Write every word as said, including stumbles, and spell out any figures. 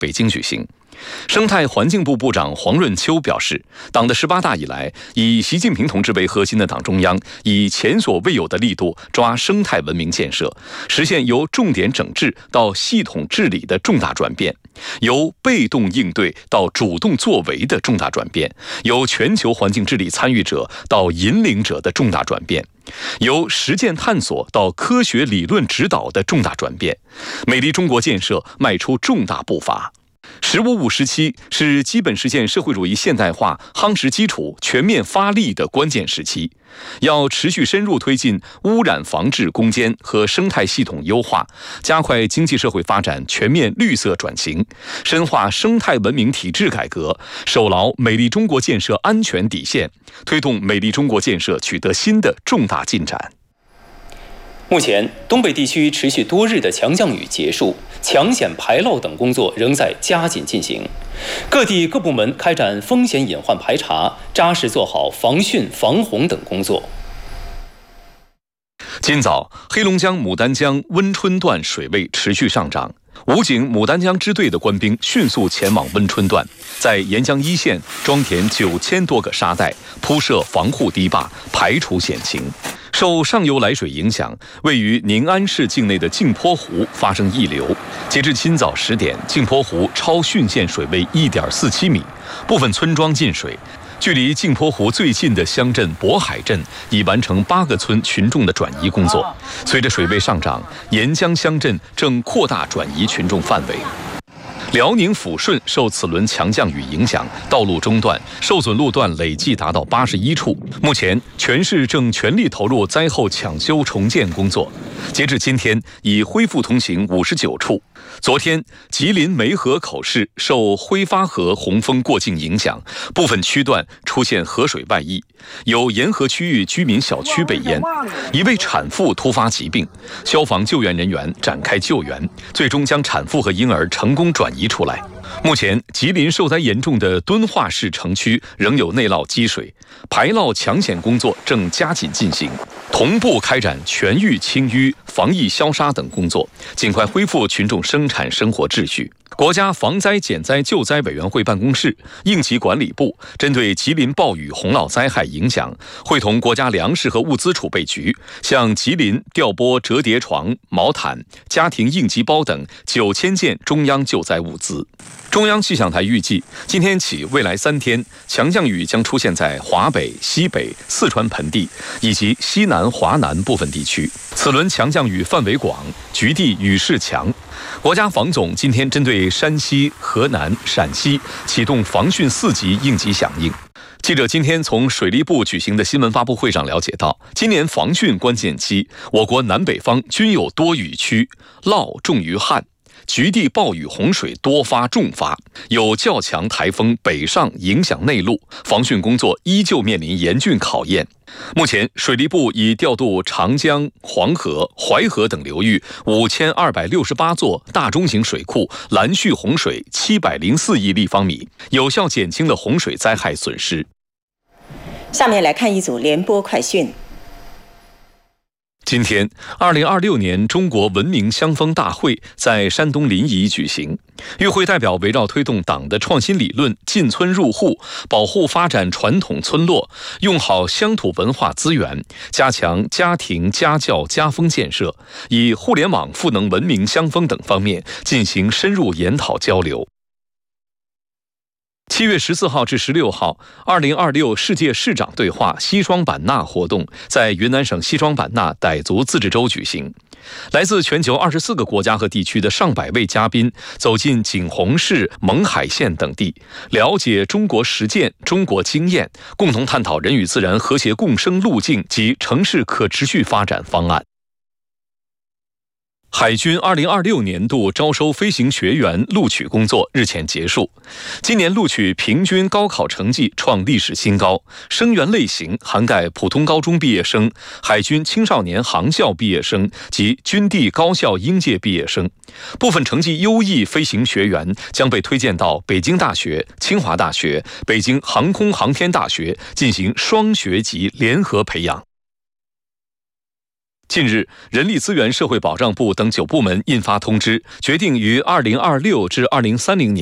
北京举行。生态环境部部长黄润秋表示，党的十八大以来，以习近平同志为核心的党中央以前所未有的力度抓生态文明建设，实现由重点整治到系统治理的重大转变，由被动应对到主动作为的重大转变，由全球环境治理参与者到引领者的重大转变，由实践探索到科学理论指导的重大转变，美丽中国建设迈出重大步伐。十五五时期是基本实现社会主义现代化夯实基础、全面发力的关键时期，要持续深入推进污染防治攻坚和生态系统优化，加快经济社会发展全面绿色转型，深化生态文明体制改革，守牢美丽中国建设安全底线，推动美丽中国建设取得新的重大进展。 目前，东北地区持续多日的强降雨结束，抢险排涝等工作仍在加紧进行。各地各部门开展风险隐患排查，扎实做好防汛、防洪等工作。 今早，黑龙江牡丹江温春段水位持续上涨，武警牡丹江支队的官兵迅速前往温春段，在沿江一线装填九千多个沙袋，铺设防护堤坝，排除险情。受上游来水影响，位于宁安市境内的镜泊湖发生溢流。截至今早十点，镜泊湖超汛线水位 一点四七米，部分村庄进水。距离镜泊湖最近的乡镇渤海镇已完成八个村群众的转移工作。随着水位上涨，沿江乡镇正扩大转移群众范围。辽宁抚顺受此轮强降雨影响，道路中断，受损路段累计达到八十一处。目前，全市正全力投入灾后抢修重建工作。截至今天，已恢复通行五十九处。昨天，吉林梅河口市受挥发河洪峰过境影响，部分区段出现河水外溢，有沿河区域居民小区被淹。一位产妇突发疾病，消防救援人员展开救援，最终将产妇和婴儿成功转移出来。目前，吉林受灾严重的敦化市城区仍有内涝积水，排涝抢险工作正加紧进行，同步开展全域清淤、防疫消杀等工作，尽快恢复群众生产生活秩序。国家防灾减灾救灾委员会办公室、应急管理部针对吉林暴雨洪涝灾害影响，会同国家粮食和物资储备局向吉林调拨折叠床、毛毯、家庭应急包等九千件中央救灾物资。中央气象台预计，今天起未来三天，强降雨将出现在华北、西北、四川盆地以及西南、华南部分地区。此轮强降雨范围广，局地雨势强。国家防总今天针对山西、河南、陕西启动防汛四级应急响应。记者今天从水利部举行的新闻发布会上了解到，今年防汛关键期，我国南北方均有多雨区，涝重于旱。局地暴雨洪水多发重发，有较强台风北上影响内陆，防汛工作依旧面临严峻考验。目前，水利部已调度长江、黄河、淮河等流域五千二百六十八座大中型水库拦蓄洪水七百零四亿立方米，有效减轻了洪水灾害损失。 下面来看一组联播快讯。 今天，二零二六年中国文明乡风大会在山东临沂举行。与会代表围绕推动党的创新理论进村入户，保护发展传统村落，用好乡土文化资源，加强家庭家教家风建设，以互联网赋能文明乡风等方面进行深入研讨交流。七月十四号至十六号，二零二六世界市长对话西双版纳活动在云南省西双版纳傣族自治州举行。来自全球二十四个国家和地区的上百位嘉宾走进景洪市、勐海县等地，了解中国实践、中国经验，共同探讨人与自然和谐共生路径及城市可持续发展方案。海军二零二六年度招收飞行学员录取工作日前结束，今年录取平均高考成绩创历史新高，生源类型涵盖普通高中毕业生、海军青少年航校毕业生及军地高校应届毕业生。部分成绩优异飞行学员将被推荐到北京大学、清华大学、北京航空航天大学进行双学籍联合培养。 近日，人力资源社会保障部等九部门印发通知，决定于二零二六至二零三零年